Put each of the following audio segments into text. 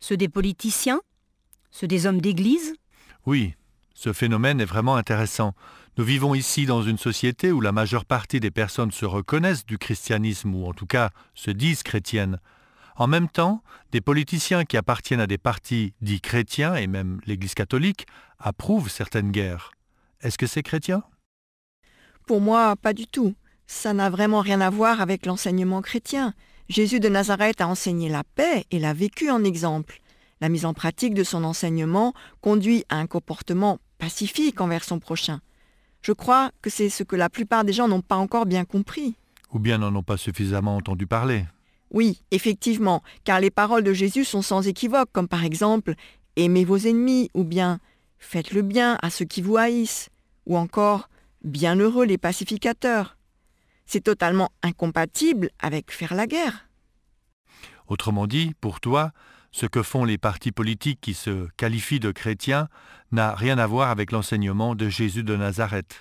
Ceux des politiciens? Ceux des hommes d'église? Oui, ce phénomène est vraiment intéressant. Nous vivons ici dans une société où la majeure partie des personnes se reconnaissent du christianisme ou en tout cas se disent chrétiennes. En même temps, des politiciens qui appartiennent à des partis dits chrétiens et même l'Église catholique approuvent certaines guerres. Est-ce que c'est chrétien? Pour moi, pas du tout. Ça n'a vraiment rien à voir avec l'enseignement chrétien. Jésus de Nazareth a enseigné la paix et l'a vécu en exemple. La mise en pratique de son enseignement conduit à un comportement pacifique envers son prochain. Je crois que c'est ce que la plupart des gens n'ont pas encore bien compris. Ou bien n'en ont pas suffisamment entendu parler? Oui, effectivement, car les paroles de Jésus sont sans équivoque, comme par exemple « Aimez vos ennemis » ou bien « Faites le bien à ceux qui vous haïssent » ou encore « Bienheureux les pacificateurs ». C'est totalement incompatible avec faire la guerre. Autrement dit, pour toi, ce que font les partis politiques qui se qualifient de chrétiens n'a rien à voir avec l'enseignement de Jésus de Nazareth.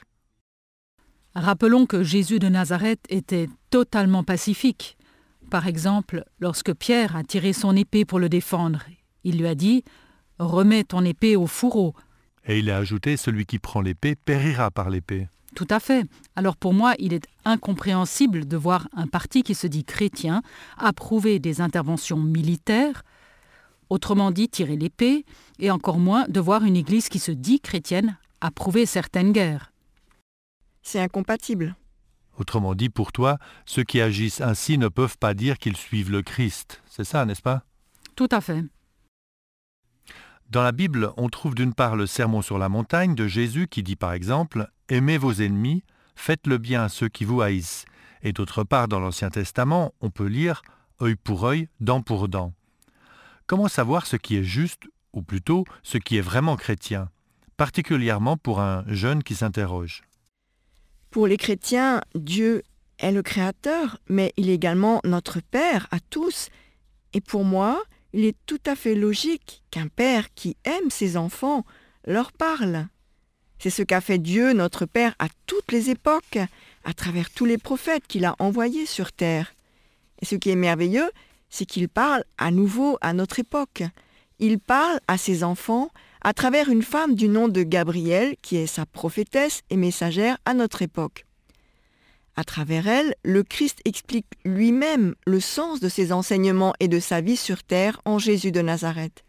Rappelons que Jésus de Nazareth était totalement pacifique. Par exemple, lorsque Pierre a tiré son épée pour le défendre, il lui a dit « Remets ton épée au fourreau ». Et il a ajouté « Celui qui prend l'épée périra par l'épée ». Tout à fait. Alors pour moi, il est incompréhensible de voir un parti qui se dit chrétien approuver des interventions militaires, autrement dit tirer l'épée, et encore moins de voir une église qui se dit chrétienne approuver certaines guerres. C'est incompatible. Autrement dit, pour toi, ceux qui agissent ainsi ne peuvent pas dire qu'ils suivent le Christ. C'est ça, n'est-ce pas? Tout à fait. Dans la Bible, on trouve d'une part le sermon sur la montagne de Jésus qui dit par exemple « Aimez vos ennemis, faites le bien à ceux qui vous haïssent ». Et d'autre part, dans l'Ancien Testament, on peut lire « œil pour œil, dent pour dent ». Comment savoir ce qui est juste, ou plutôt ce qui est vraiment chrétien, particulièrement pour un jeune qui s'interroge? Pour les chrétiens, Dieu est le Créateur, mais il est également notre Père à tous. Et pour moi, il est tout à fait logique qu'un père qui aime ses enfants leur parle. C'est ce qu'a fait Dieu, notre Père, à toutes les époques, à travers tous les prophètes qu'il a envoyés sur terre. Et ce qui est merveilleux, c'est qu'il parle à nouveau à notre époque. Il parle à ses enfants à travers une femme du nom de Gabrielle, qui est sa prophétesse et messagère à notre époque. À travers elle, le Christ explique lui-même le sens de ses enseignements et de sa vie sur terre en Jésus de Nazareth.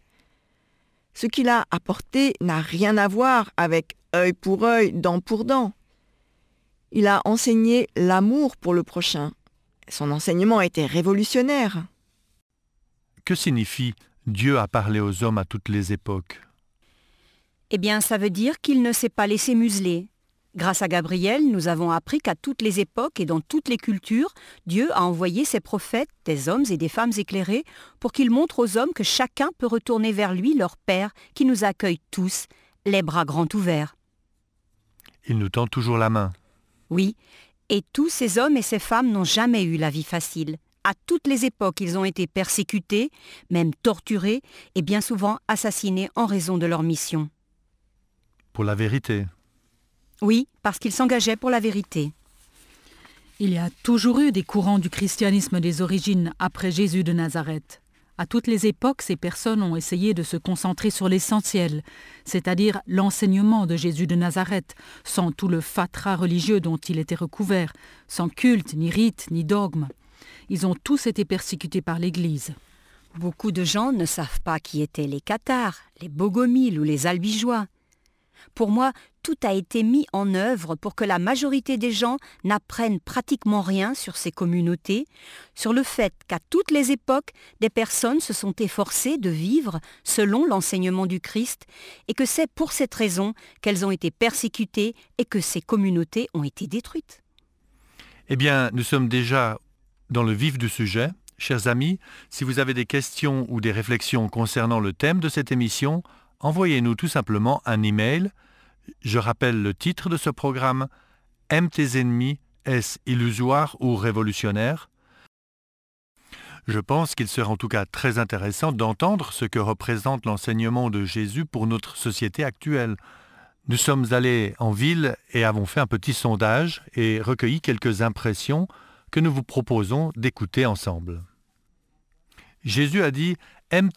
Ce qu'il a apporté n'a rien à voir avec œil pour œil, dent pour dent. Il a enseigné l'amour pour le prochain. Son enseignement était révolutionnaire. Que signifie « Dieu a parlé aux hommes à toutes les époques » ? Eh bien, ça veut dire qu'il ne s'est pas laissé museler. Grâce à Gabriel, nous avons appris qu'à toutes les époques et dans toutes les cultures, Dieu a envoyé ses prophètes, des hommes et des femmes éclairés, pour qu'ils montrent aux hommes que chacun peut retourner vers lui, leur Père, qui nous accueille tous, les bras grands ouverts. Il nous tend toujours la main. Oui, et tous ces hommes et ces femmes n'ont jamais eu la vie facile. À toutes les époques, ils ont été persécutés, même torturés, et bien souvent assassinés en raison de leur mission. Pour la vérité. Oui, parce qu'ils s'engageaient pour la vérité. Il y a toujours eu des courants du christianisme des origines après Jésus de Nazareth. À toutes les époques, ces personnes ont essayé de se concentrer sur l'essentiel, c'est-à-dire l'enseignement de Jésus de Nazareth, sans tout le fatras religieux dont il était recouvert, sans culte, ni rite, ni dogme. Ils ont tous été persécutés par l'Église. Beaucoup de gens ne savent pas qui étaient les Cathares, les Bogomiles ou les Albigeois. Pour moi, tout a été mis en œuvre pour que la majorité des gens n'apprennent pratiquement rien sur ces communautés, sur le fait qu'à toutes les époques, des personnes se sont efforcées de vivre selon l'enseignement du Christ et que c'est pour cette raison qu'elles ont été persécutées et que ces communautés ont été détruites. Eh bien, nous sommes déjà dans le vif du sujet. Chers amis, si vous avez des questions ou des réflexions concernant le thème de cette émission, envoyez-nous tout simplement un email. Je rappelle le titre de ce programme, « Aime tes ennemis, est-ce illusoire ou révolutionnaire ?» Je pense qu'il sera en tout cas très intéressant d'entendre ce que représente l'enseignement de Jésus pour notre société actuelle. Nous sommes allés en ville et avons fait un petit sondage et recueilli quelques impressions que nous vous proposons d'écouter ensemble. Jésus a dit « Aime tes ennemis ».